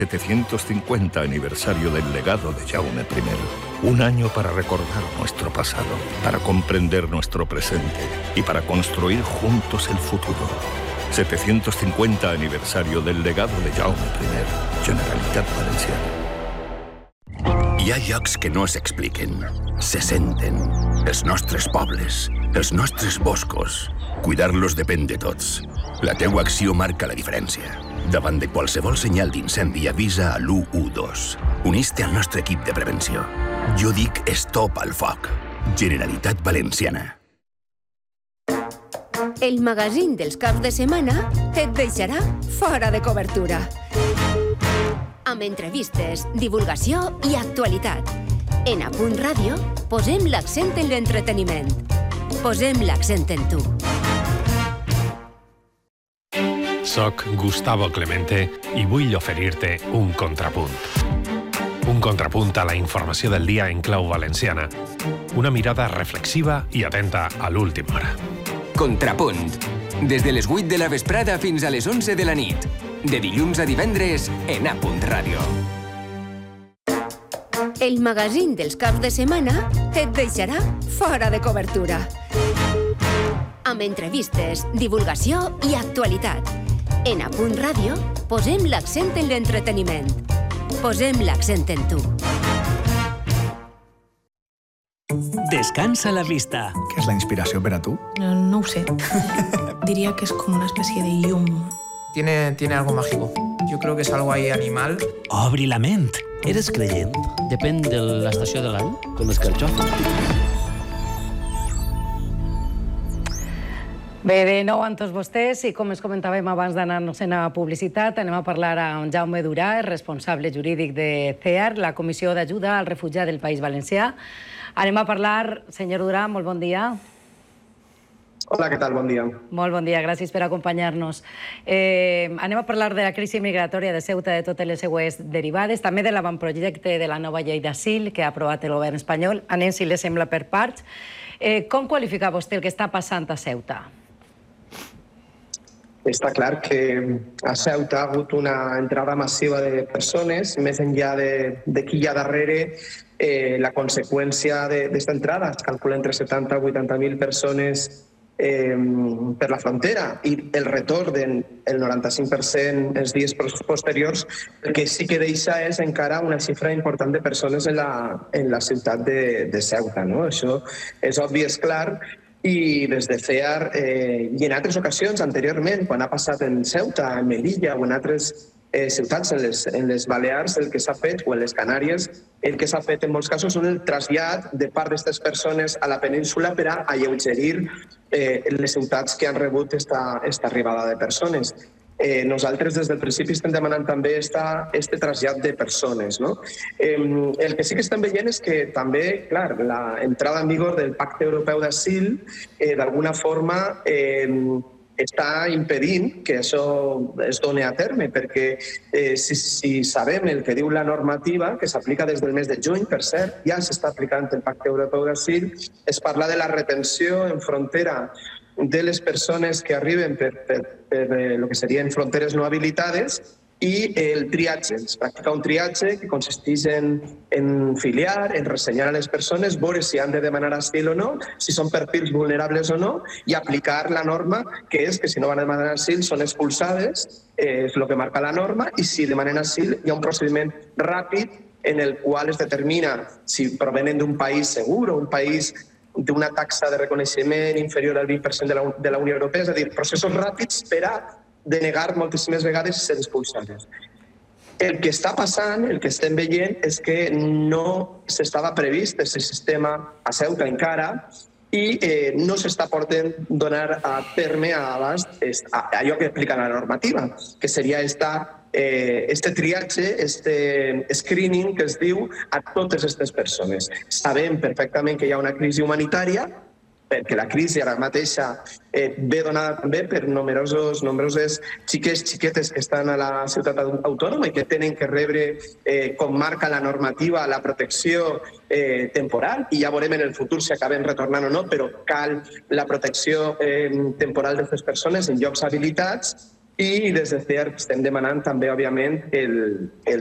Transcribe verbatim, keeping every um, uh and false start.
setecientos cincuenta aniversario del legado de Jaume primero. Un año para recordar nuestro pasado, para comprender nuestro presente y para construir juntos el futuro. setecientos cincuenta aniversario del legado de Jaume primero. Generalitat Valenciana. Hi ha llocs que no s'expliquen, se senten. Els nostres pobles, els nostres boscos. Cuidar-los depèn de tots. La teua acció marca la diferència. Davant de qualsevol senyal d'incendi avisa a l'u u dos. Unís-te al nostre equip de prevenció. Jo dic stop al foc. Generalitat Valenciana. El magazín dels caps de setmana et deixarà fora de cobertura. Amb entrevistes, divulgació i actualitat. En Apunt Ràdio posem l'accent en l'entreteniment. Posem l'accent en tu. Soc Gustavo Clemente i vull oferir-te un contrapunt. Un contrapunt a la informació del dia en clau valenciana. Una mirada reflexiva i atenta a l'última hora. Contrapunt. Des de les vuit de la vesprada fins a les onze de la nit. De dilluns a divendres en Apunt Ràdio. El magazín dels caps de setmana et deixarà fora de cobertura. Amb entrevistes, divulgació i actualitat. En Apunt Ràdio posem l'accent en l'entreteniment. Posem l'accent en tu. Descansa la vista. Què és la inspiració per a tu? No, no ho sé. Diría que es como una especie de yum. Tiene, tiene algo mágico. Yo creo que es algo ahí animal. Obri la ment. Eres creient? Depèn de l'estació de l'any. Con les carxofes. Bé, de nou amb tots vostès i com es comentàvem abans d'anar-nos a publicitat, anem a parlar amb Jaume Durà, responsable jurídic de C E A R, la Comissió d'Ajuda al Refugiat del País Valencià. Anem a parlar, senyor Durà, molt bon dia. Hola, què tal? Bon dia. Molt bon dia, gràcies per acompanyar-nos. Eh, anem a parlar de la crisi migratòria de Ceuta, de totes les seues derivades, també de l'avantprojecte de la nova llei d'asil que ha aprovat el govern espanyol. Anem, si li sembla, per parts. Eh, com qualifica vostè el que està passant a Ceuta? Està clar que a Ceuta ha hagut una entrada massiva de persones, més enllà de, de qui hi ha darrere. Eh, la conseqüència d'aquesta entrada es calcula entre setanta i vuitanta mil persones eh, per la frontera i el retorn del noranta-cinc per cent els dies posteriors. El que sí que deixa és encara una xifra important de persones en la, en la ciutat de, de Ceuta, no? Això és obvi, és clar. I des de C E A R, eh, i en altres ocasions anteriorment, quan ha passat en Ceuta, en Melilla o en altres eh, ciutats, en les, en les Balears, el que s'ha fet, o en les Canàries, el que s'ha fet en molts casos és el trasllat de part d'aquestes persones a la península per a alleugerir eh, les ciutats que han rebut esta, esta arribada de persones. Eh, nosaltres des del principi estem demanant també aquest trasllat de persones. No? Eh, el que sí que estem veient és que també, clar, l'entrada en vigor del Pacte Europeu d'Asil eh, d'alguna forma eh, està impedint que això es doni a terme, perquè eh, si, si sabem el que diu la normativa, que s'aplica des del mes de juny, per cert, ja s'està aplicant el Pacte Europeu d'Asil, es parla de la retenció en frontera de les persones que arriben per, per, per eh, el que serien fronteres no habilitades i el triatge. Es practica un triatge que consisteix en, en filiar, en ressenyar a les persones, veure si han de demanar asil o no, si són perfils vulnerables o no, i aplicar la norma, que és que si no van a demanar asil són expulsades, eh, és el que marca la norma, i si demanen asil hi ha un procediment ràpid en el qual es determina si provenen d'un país segur o un país d'una taxa de reconeixement inferior al vint per cent de la, de la Unió Europea, és a dir, processos ràpids per a denegar moltíssimes vegades i ser expulsades. El que està passant, el que estem veient, és que no s'estava previst aquest sistema a Ceuta encara i eh, no s'està portant donar a terme a abast allò que explica la normativa, que seria esta Eh, este triatge, este screening que es diu a totes aquestes persones. Sabem perfectament que hi ha una crisi humanitària, perquè la crisi ara mateixa eh, ve donada també per numerosos, nombroses xiques, xiquetes que estan a la ciutat autònoma i que tenen que rebre, eh, com marca la normativa, la protecció eh, temporal, i ja veurem en el futur si acabem retornant o no, però cal la protecció eh, temporal d'aquestes persones en llocs habilitats. I des de C E R estem demanant també, òbviament, el, el